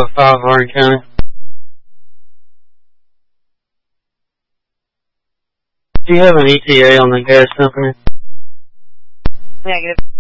205 Hardin County. Do you have an ETA on the gas company? Negative.